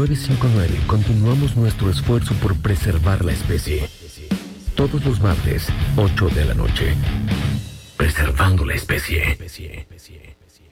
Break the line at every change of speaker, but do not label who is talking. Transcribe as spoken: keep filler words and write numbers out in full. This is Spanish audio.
nueve cinco nueve continuamos nuestro esfuerzo por preservar la especie. Todos los martes, ocho de la noche. Preservando la especie.